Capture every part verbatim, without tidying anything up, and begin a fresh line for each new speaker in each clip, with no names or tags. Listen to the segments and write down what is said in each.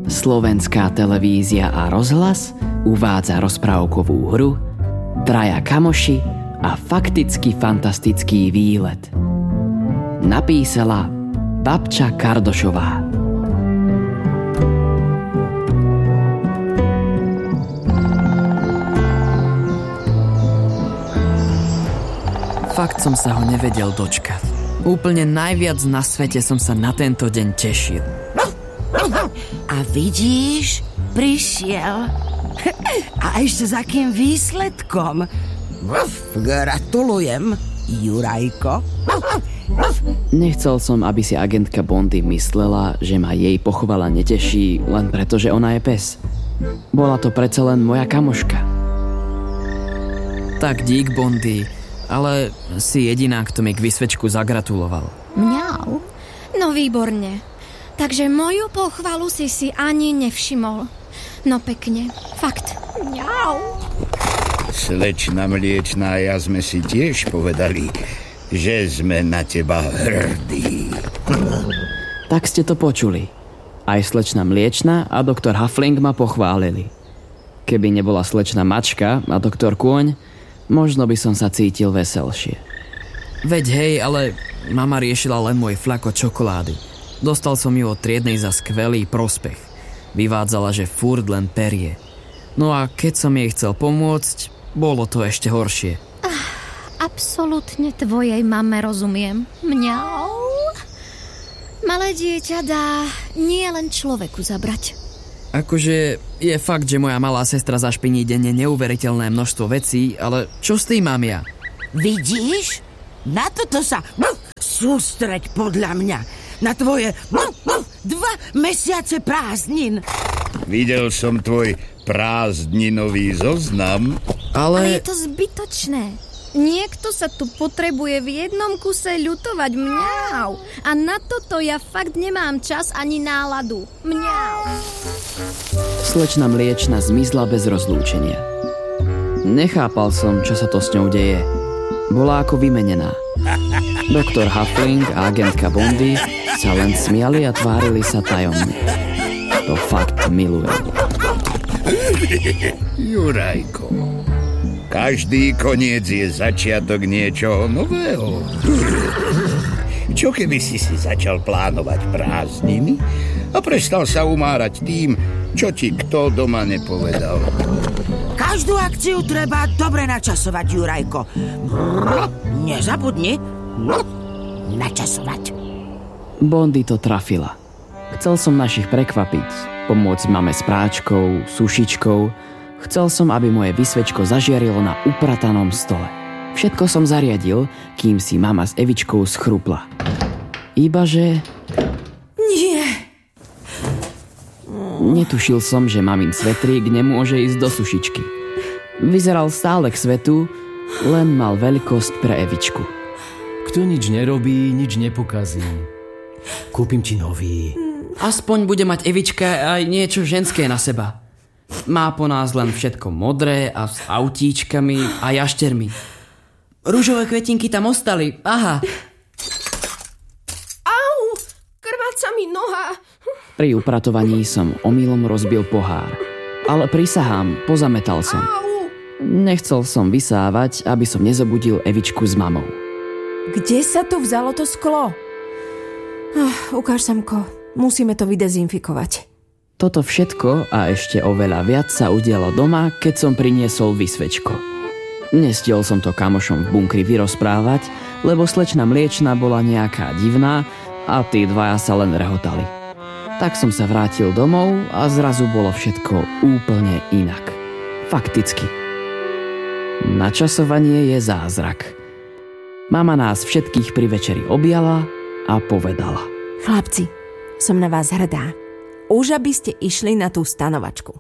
Slovenská televízia a rozhlas uvádza rozprávkovú hru Traja kamoši a fakticky fantastický výlet. Napísala Babča Kardošová. Fakt som sa ho nevedel dočkať. Úplne najviac na svete som sa na tento deň tešil.
A vidíš, prišiel. A ešte za akým výsledkom. Gratulujem, Jurajko.
Nechcel som, aby si agentka Bondy myslela, že ma jej pochvala neteší len preto, že ona je pes. Bola to predsa len moja kamoška. Tak dík, Bondy, ale si jediná, kto mi k vysvečku zagratuloval.
Mňau? No výborne. Takže moju pochvalu si si ani nevšimol. No pekne, fakt. Mňau.
Slečna Mliečná, ja sme si tiež povedali, že sme na teba hrdí.
Tak ste to počuli. Aj slečna Mliečna a doktor Hafling ma pochválili. Keby nebola slečna Mačka a doktor Kôň, možno by som sa cítil veselšie. Veď hej, ale mama riešila len môj flako čokolády. Dostal som ju od triednej za skvelý prospech. Vyvádzala, že furt len perie. No a keď som jej chcel pomôcť, bolo to ešte horšie.
Ah, absolútne tvojej mame rozumiem. Mňau. Malé dieťa dá nie len človeku zabrať.
Akože je fakt, že moja malá sestra zašpiní denne neuveriteľné množstvo vecí, ale čo s tým mám ja?
Vidíš? Na toto sa sústreď podľa mňa. Na tvoje dva mesiace prázdnin.
Videl som tvoj prázdninový zoznam.
Ale...
Ale je to zbytočné. Niekto sa tu potrebuje v jednom kuse ľutovať. Mňau. A na toto ja fakt nemám čas ani náladu. Mňau.
Slečna Mliečna zmizla bez rozlúčenia. Nechápal som, čo sa to s ňou deje. Bola ako vymenená. Doktor Hafling a agentka Bondy sa len smiali a tvárili sa tajomne. To fakt milujem.
Jurajko, každý koniec je začiatok niečoho nového. Čo keby si si začal plánovať prázdniny a prestal sa umárať tým, čo ti kto doma nepovedal?
Každú akciu treba dobre načasovať, Jurajko. Nezabudni načasovať.
Bondy to trafila. Chcel som našich prekvapiť, pomôcť mame s práčkou, sušičkou. Chcel som, aby moje vysvečko zažiarilo na upratanom stole. Všetko som zariadil, kým si mama s Evičkou schrupla. Ibaže...
Nie.
Netušil som, že mamin svetrík nemôže ísť do sušičky. Vyzeral stále k svetu, len mal veľkosť pre Evičku.
Kto nič nerobí, nič nepokazí. Kúpim ti nový.
Aspoň bude mať Evička aj niečo ženské na seba. Má po nás len všetko modré a s autíčkami a jaštermi. Ružové kvetinky tam ostali, aha.
Au, krváca mi noha.
Pri upratovaní som omylom rozbil pohár. Ale prisahám, pozametal som.
Au.
Nechcel som vysávať, aby som nezobudil Evičku s mamou.
Kde sa tu vzalo to sklo? Oh, ukáž, Samko, musíme to vydezinfikovať.
Toto všetko a ešte oveľa viac sa udialo doma, keď som priniesol vysvečko. Nestiel som to kamošom v bunkri vyrozprávať, lebo slečna Mliečna bola nejaká divná a tí dvaja sa len rehotali. Tak som sa vrátil domov a zrazu bolo všetko úplne inak. Fakticky. Načasovanie je zázrak. Mama nás všetkých pri večeri objala a povedala:
Chlapci, som na vás hrdá. Už aby ste išli na tú stanovačku.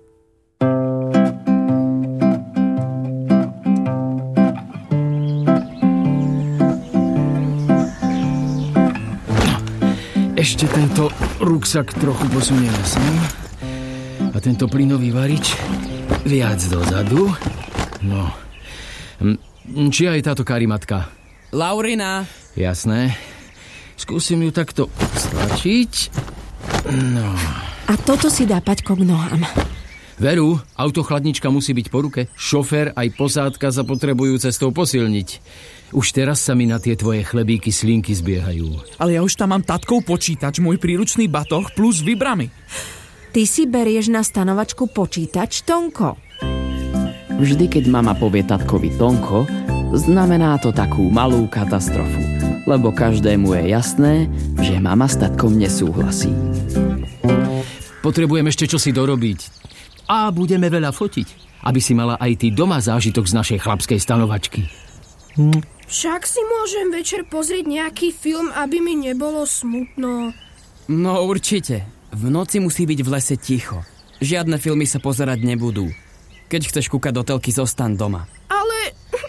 Ešte tento ruksak trochu posunieme sem. A tento plynový varič viac dozadu. No. Či aj táto karimatka?
Laurina.
Jasné. Skúsim ju takto stlačiť. No.
A toto si dá Paťko k nohám.
Veru, autochladnička musí byť po ruke. Šofér aj posádka sa potrebujú cestou posilniť. Už teraz sa mi na tie tvoje chlebíky slinky zbiehajú.
Ale ja už tam mám tatkov počítač, môj príručný batoh plus vibramy.
Ty si berieš na stanovačku počítač, Tonko?
Vždy, keď mama povie tatkovi Tonko, znamená to takú malú katastrofu, lebo každému je jasné, že mama s tatkom nesúhlasí.
Potrebujem ešte čosi dorobiť. A budeme veľa fotiť, aby si mala aj ty doma zážitok z našej chlapskej stanovačky.
Hm. Však si môžem večer pozrieť nejaký film, aby mi nebolo smutno.
No určite. V noci musí byť v lese ticho. Žiadne filmy sa pozerať nebudú. Keď chceš kúkať do telky, zostaň doma.
Ale...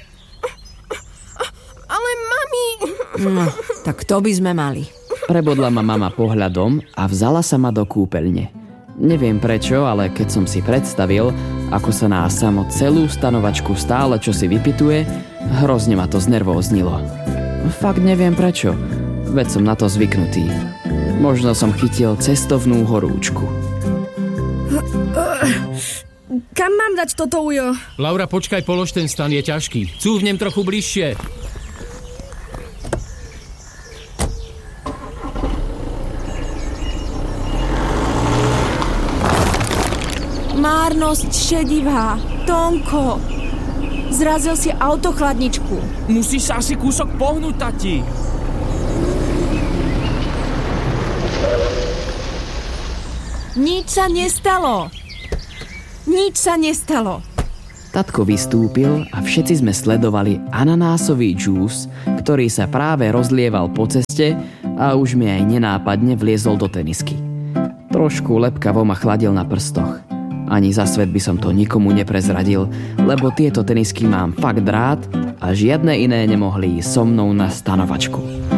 Ale mami...
No, tak to by sme mali.
Prebodla ma mama pohľadom a vzala sa ma do kúpeľne. Neviem prečo, ale keď som si predstavil, ako sa nás samo celú stanovačku stále čo si vypituje, hrozne ma to znervóznilo. Fakt neviem prečo, veď som na to zvyknutý. Možno som chytil cestovnú horúčku.
Kam mám dať toto, ujo?
Laura, počkaj, polož ten stan, je ťažký. Cúvnem trochu bližšie.
Márnosť šedivá. Tonko, zrazil si autochladničku.
Musíš sa asi kúsok pohnúť, tati.
Nič sa nestalo. Nič sa nestalo.
Tatko vystúpil a všetci sme sledovali ananásový džús, ktorý sa práve rozlieval po ceste a už mi aj nenápadne vliezol do tenisky. Trošku lepkavo ma chladil na prstoch. Ani za svet by som to nikomu neprezradil, lebo tieto tenisky mám fakt rád a žiadne iné nemohli ísť so mnou na stanovačku.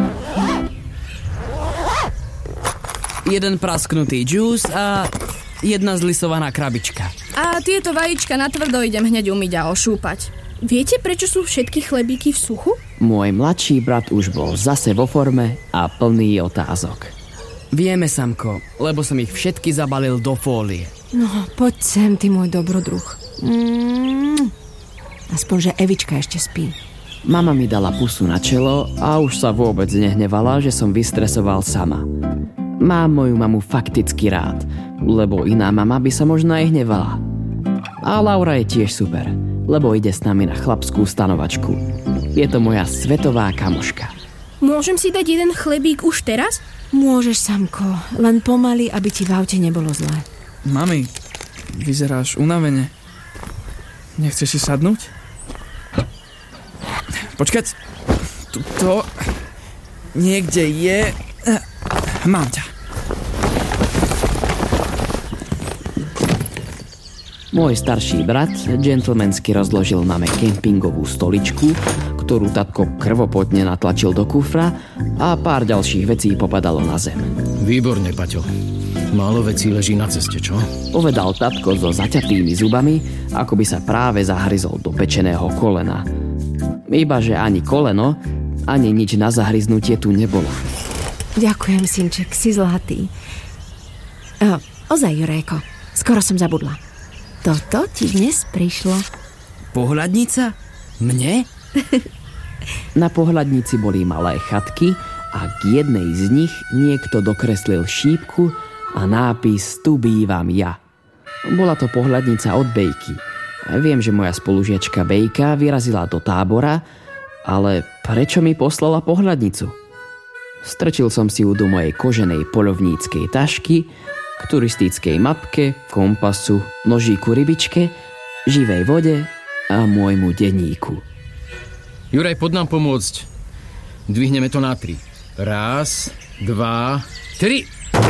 Jeden prasknutý džús a jedna zlisovaná krabička.
A tieto vajíčka natvrdo idem hneď umyť a ošúpať. Viete, prečo sú všetky chlebíky v suchu?
Môj mladší brat už bol zase vo forme a plný otázok. Vieme, Samko, lebo som ich všetky zabalil do fólie.
No, poď sem, ty môj dobrodruh. Mm. Aspoň, že Evička ešte spí.
Mama mi dala pusu na čelo a už sa vôbec nehnevala, že som vystresoval sama. Mám moju mamu fakticky rád, lebo iná mama by sa možno aj hnevala. A Laura je tiež super, lebo ide s nami na chlapskú stanovačku. Je to moja svetová kamoška.
Môžem si dať jeden chlebík už teraz?
Môžeš, Samko, len pomaly, aby ti v aute nebolo zlé.
Mami, vyzeráš unavene. Nechceš si sadnúť? Počkať, tuto niekde je... Mám ťa.
Môj starší brat gentlemansky rozložil mame kempingovú stoličku, ktorú tatko krvopotne natlačil do kufra a pár ďalších vecí popadalo na zem.
Výborne, Paťo. Málo vecí leží na ceste, čo?
Povedal tatko so zaťatými zubami, ako by sa práve zahryzol do pečeného kolena. Ibaže ani koleno, ani nič na zahryznutie tu nebolo.
Ďakujem, synček, si zlatý. O, ozaj, Jurejko, skoro som zabudla. Toto ti dnes prišlo.
Pohľadnica? Mne? Na pohľadnici boli malé chatky a k jednej z nich niekto dokreslil šípku a nápis Tu bývam ja. Bola to pohľadnica od Bejky. Viem, že moja spolužiačka Bejka vyrazila do tábora, ale prečo mi poslala pohľadnicu? Strčil som si ju do mojej koženej poľovníckej tašky, k turistickej mapke, kompasu, nožíku rybičke, živej vode a môjmu denníku.
Juraj, poď nám pomôcť. Dvihneme to na tri. Raz, dva, tri.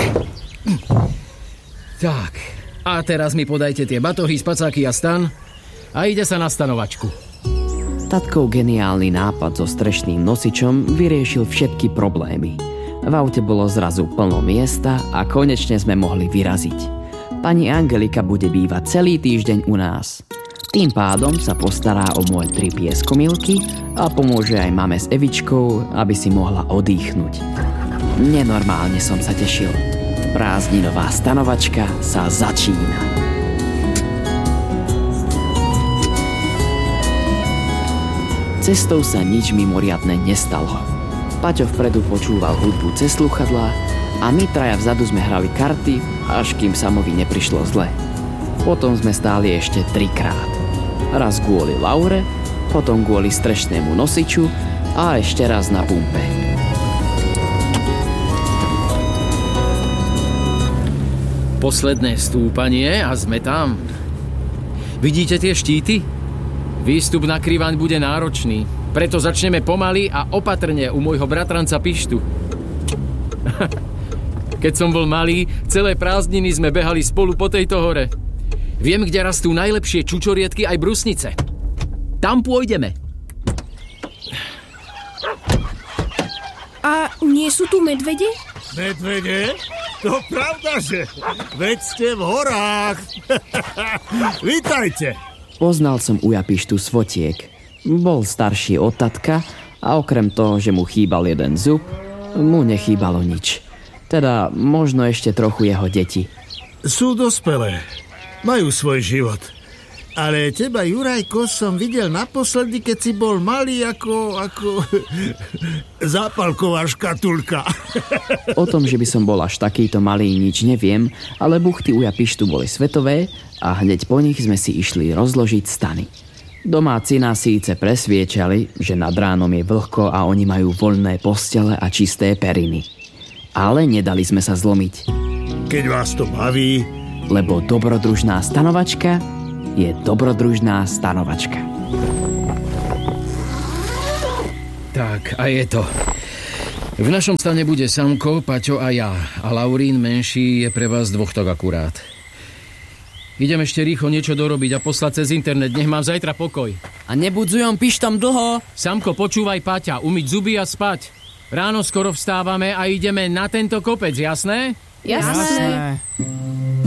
Tak, a teraz mi podajte tie batohy, spacáky a stan a ide sa na stanovačku.
Tatkov geniálny nápad so strešným nosičom vyriešil všetky problémy. V aute bolo zrazu plno miesta a konečne sme mohli vyraziť. Pani Angelika bude bývať celý týždeň u nás. Tým pádom sa postará o môj tri pieskomilky a pomôže aj mame s Evičkou, aby si mohla odýchnuť. Nenormálne som sa tešil. Prázdninová stanovačka sa začína. Cestou sa nič mimoriadne nestalo. Paťo vpredu počúval hudbu cez sluchadlá a my traja vzadu sme hrali karty, až kým Samovi neprišlo zle. Potom sme stáli ešte trikrát. Raz kvôli Laure, potom kvôli strešnému nosiču a ešte raz na pumpe.
Posledné stúpanie a sme tam. Vidíte tie štíty? Výstup na Krivaň bude náročný, preto začneme pomaly a opatrne u môjho bratranca Pištu. Keď som bol malý, celé prázdniny sme behali spolu po tejto hore. Viem, kde rastú najlepšie čučoriedky aj brusnice. Tam pôjdeme.
A nie sú tu medvede?
Medvede? To pravda, že? Veď ste v horách. Vítajte.
Poznal som Uja Pištu z fotiek. Bol starší od tatka a okrem toho, že mu chýbal jeden zub, mu nechýbalo nič. Teda možno ešte trochu jeho deti.
Sú dospelé. Majú svoj život. Ale teba, Jurajko, som videl naposledy, keď si bol malý ako... ako... zápalková škatulka.
O tom, že by som bol až takýto malý, nič neviem, ale buchty Uja Pištu boli svetové a hneď po nich sme si išli rozložiť stany. Domáci nás síce presviečali, že nad ránom je vlhko a oni majú voľné postele a čisté periny. Ale nedali sme sa zlomiť.
Keď vás to baví...
Lebo dobrodružná stanovačka je dobrodružná stanovačka.
Tak, a je to. V našom stane bude Samko, Paťo a ja. A Laurín menší je pre vás dvoch tak akurát. Idem ešte rýchlo niečo dorobiť a poslať cez internet. Nech mám zajtra pokoj.
A nebudzujem Pištom dlho.
Samko, počúvaj Paťa, umyť zuby a spať. Ráno skoro vstávame a ideme na tento kopec, jasné?
Jasné. Jasné.